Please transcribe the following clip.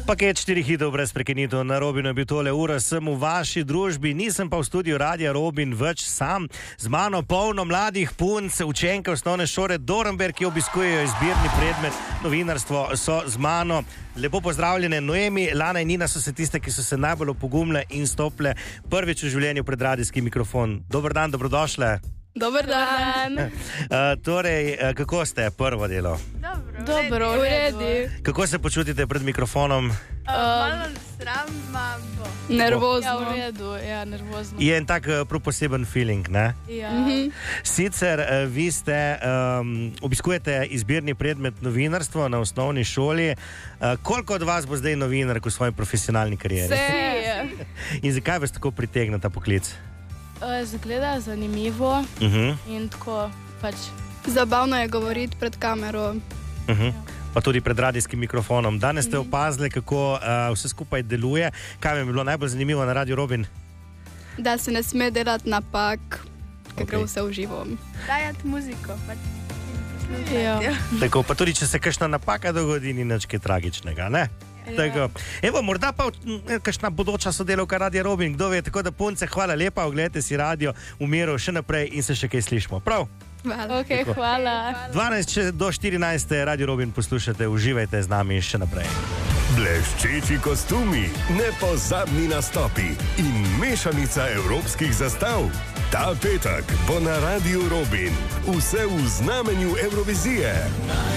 Paket 4 hitov brez prekinitev na Robinu je bil tole ura, sem v vaši družbi, nisem pa v studiu Radia Robin več sam, z mano polno mladih punc, učenke osnovne šole Dornberg, ki obiskujejo izbirni predmet novinarstvo, so z mano. Lepo pozdravljene, Noemi, Lana in Nina so se tiste, ki so se najbolj opogumile in stopile prvič v življenju pred radijski mikrofon. Dober dan, dobrodošle. Dober dan. Torej, kako ste prvo delo? Dobro, v redu. Kako se počutite pred mikrofonom? Malo sram, bo. Nervozno. V redu, nervozno. Je en tak prav poseben feeling, ne? Ja. Sicer vi ste, obiskujete izbirni predmet novinarstvo na osnovni šoli. Koliko od vas bo zdaj novinar v svoji profesionalni karieri? Vse. In zakaj vas tako pritegne ta poklic? Zgleda zanimivo in tako pač. Zabavno je govoriti pred kamero. Pa tudi pred radijskim mikrofonom. Danes ste opazili, kako vse skupaj deluje. Kaj vam je bilo najbolj zanimivo na Radiu Robin? Da se ne sme delati napak, ker gre vse v živo. Dajati muziko, pač. Tako, pa tudi, če se kakšna napaka dogodi, ni nič kaj tragičnega, ne? Tako. Evo, morda pa kakšna bodoča sodelavka Radia Robin, kdo ve, tako da punce, hvala lepa, oglejte si radio v miru še naprej in se še kaj slišimo, prav? Hvala. Ok, hvala. 12 do 14 Radio Robin poslušate, uživajte z nami še naprej. Bleščeči kostumi, nepozabni nastopi in mešanica evropskih zastav. Ta petek bo na Radiu Robin vse v znamenju Evrovizije.